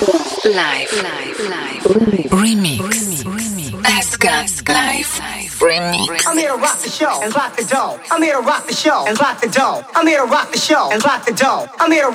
Remix. Esca Live. Remix. I'm here to rock the show and lock the door. I'm here to rock the show and lock the door. I'm here to rock the show and lock the door. I'm here to